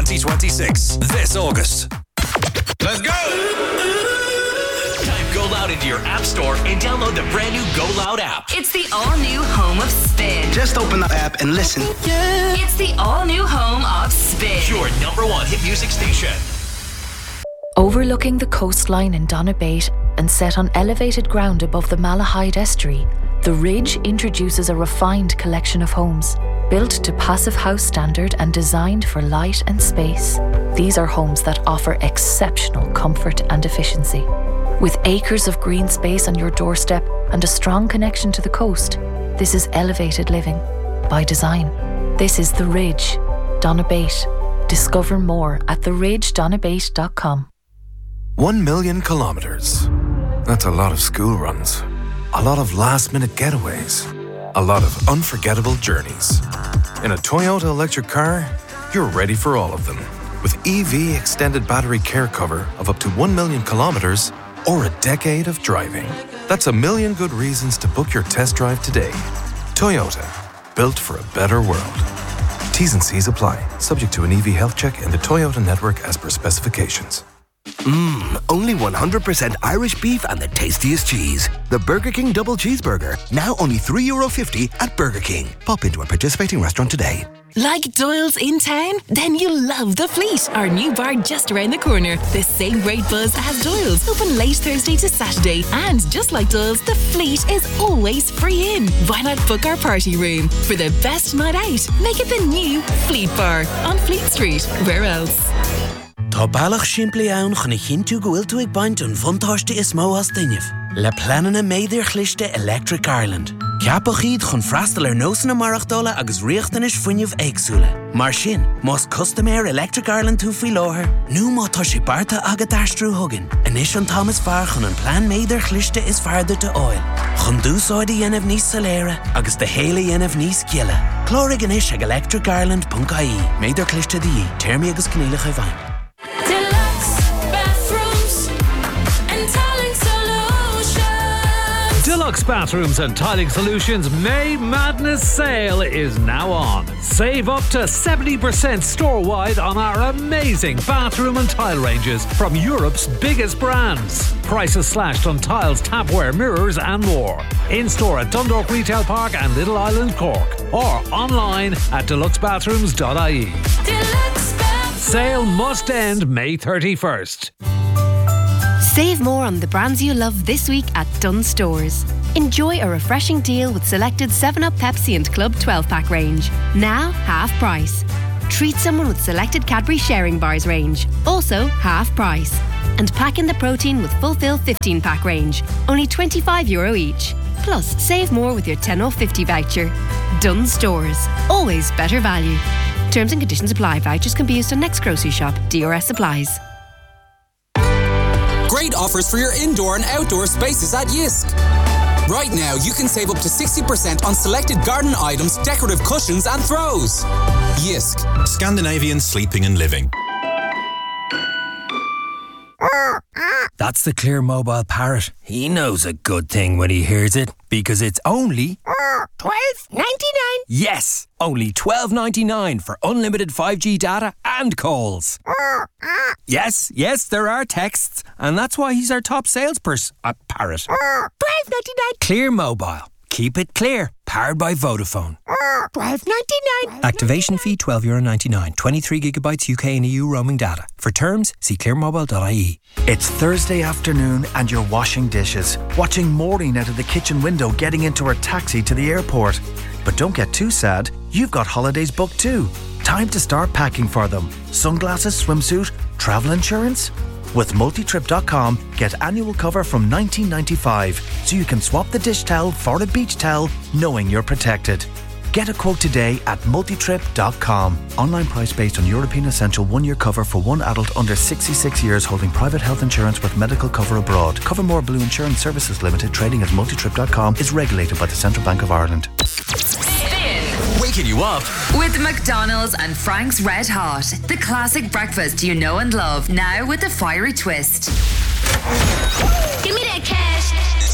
2026, this August. Let's go! Type Go Loud into your app store and download the brand new Go Loud app. It's the all-new home of Spin. Just open the app and listen. It's the all-new home of Spin. Your #1 hit music station. Overlooking the coastline in Donabate and set on elevated ground above the Malahide Estuary, The Ridge introduces a refined collection of homes, built to Passive House standard and designed for light and space. These are homes that offer exceptional comfort and efficiency. With acres of green space on your doorstep and a strong connection to the coast, this is elevated living by design. This is The Ridge, Donabate. Discover more at theridgedonabate.com. 1 million kilometers. That's a lot of school runs. A lot of last-minute getaways. A lot of unforgettable journeys. In a Toyota electric car, you're ready for all of them. With EV extended battery care cover of up to 1 million kilometers or a decade of driving. That's a million good reasons to book your test drive today. Toyota, built for a better world. T's and C's apply, subject to an EV health check in the Toyota network as per specifications. Only 100% Irish beef and the tastiest cheese. The Burger King Double Cheeseburger, now only €3.50 at Burger King. Pop into a participating restaurant today. Like Doyle's in town? Then you love The Fleet, our new bar just around the corner. The same great buzz as Doyle's, open late Thursday to Saturday. And just like Doyle's, The Fleet is always free in. Why not book our party room? For the best night out, make it the new Fleet Bar on Fleet Street. Where else? Tá bailach siimplí ann chuna chinú go bhfuil tú ag baint an bhuntáiste is mó as dainneamh. Le planana méidir chlichte Electric Ireland. Ceapach iad chun freastal nósanna marachtála agus riachtanis fuinneamh éagsúla. Mar sin, más customéir Electric Ireland tú faoi láthair, nó má tá sé barta agad aistrú thugan. Anis an Thomas fear chun an plán méidir chlichte is fearda de oil. Chun dúsáide dhéanamh níos saléire agus de héile dhéanamh níos giile. Clórig anis ag electricireland.ie. Méidir chlichte di, termí agus cnílach a bhain. Deluxe Bathrooms and Tiling Solutions May Madness Sale is now on. Save up to 70% store-wide on our amazing bathroom and tile ranges from Europe's biggest brands. Prices slashed on tiles, tapware, mirrors and more. In-store at Dundalk Retail Park and Little Island, Cork. Or online at deluxebathrooms.ie. Sale must end May 31st. Save more on the brands you love this week at Dunnes Stores. Enjoy a refreshing deal with selected 7-Up, Pepsi and Club 12-pack range. Now, half price. Treat someone with selected Cadbury Sharing Bars range. Also, half price. And pack in the protein with Fulfill 15-pack range. Only €25 each. Plus, save more with your 10 off 50 voucher. Dunnes Stores. Always better value. Terms and conditions apply. Vouchers can be used on next grocery shop. DRS applies. Great offers for your indoor and outdoor spaces at Yisk. Right now, you can save up to 60% on selected garden items, decorative cushions and throws. Yisk. Scandinavian sleeping and living. That's the Clear Mobile Parrot. He knows a good thing when he hears it, because it's only $12.99. Yes, only $12.99 for unlimited 5G data and calls. Yes, there are texts, and that's why he's our top salesperson at Parrot. $12.99. Clear Mobile. Keep it clear. Powered by Vodafone. $12.99. Activation fee €12.99. 23 gigabytes UK and EU roaming data. For terms, see clearmobile.ie. It's Thursday afternoon and you're washing dishes, watching Maureen out of the kitchen window getting into her taxi to the airport. But don't get too sad. You've got holidays booked too. Time to start packing for them. Sunglasses, swimsuit, travel insurance? With multitrip.com, get annual cover from $19.95 so you can swap the dish towel for a beach towel knowing you're protected. Get a quote today at multitrip.com. Online price based on European Essential 1-year cover for one adult under 66 years holding private health insurance with medical cover abroad. Covermore Blue Insurance Services Limited, trading as multitrip.com, is regulated by the Central Bank of Ireland. Waking you up with McDonald's and Frank's Red Hot, the classic breakfast you know and love, now with a fiery twist. Give me that cash.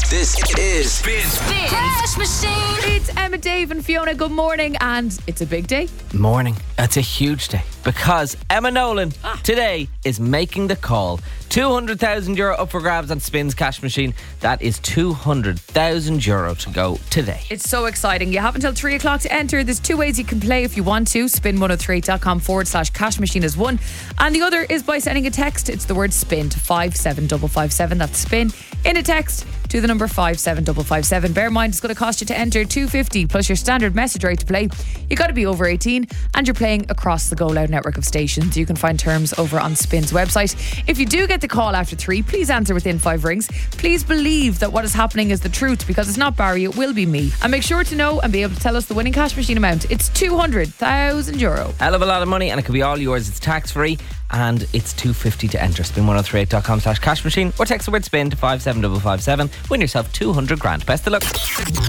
This is Spin Cash Machine. It's Emma, Dave and Fiona. Good morning. And it's a big day. Morning. It's a huge day because Emma Nolan today is making the call. €200,000 up for grabs on Spin's Cash Machine. That is €200,000 to go today. It's so exciting. You have until 3 o'clock to enter. There's two ways you can play if you want to. Spin1038.com/cash machine is one. And the other is by sending a text. It's the word spin to 57557. That's spin in a text to the number 57557. Bear in mind, it's going to cost you to enter $2.50 plus your standard message rate to play. You got to be over 18 and you're playing across the Go Loud network of stations. You can find terms over on Spin's website. If you do get the call after 3, please answer within 5 rings. Please believe that what is happening is the truth, because it's not Barry, it will be me. And make sure to know and be able to tell us the winning cash machine amount. It's €200,000. Hell of a lot of money, and it could be all yours. It's tax free and it's $2.50 to enter. Spin1038.com/cash machine or text the word spin to 57557. Win yourself 200 grand. Best of luck.